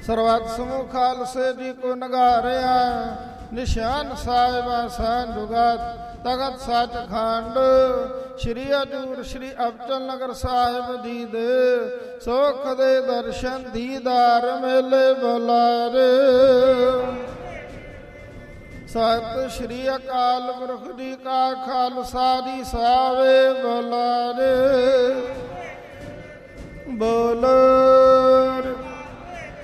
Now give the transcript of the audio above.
ਸਰਬੱਤ ਸਮੂਹ ਖਾਲਸੇ ਜੀ ਕੋ ਨਗਾਰਿਆ, ਨਿਸ਼ਾਨ ਸਾਹਿਬਾ ਸੰਜੁਗਤ ਤਖਤ ਸੱਚਖੰਡ ਸ਼੍ਰੀ ਹਜ਼ੂਰ ਸ਼੍ਰੀ ਅਬਚਲ ਨਗਰ ਸਾਹਿਬ ਜੀ ਦੇ ਸੁਖ ਦੇ ਦਰਸ਼ਨ ਦੀਦਾਰ ਮੇਲੇ ਬੁਲਾਰੇ। ਸਤਿ ਸ਼੍ਰੀ ਅਕਾਲ ਪੁਰਖ ਜੀ ਕਾ ਖਾਲਸਾ ਜੀ ਸਾਵੇ ਬੁਲਾਰੇ। ਬੋਲੋ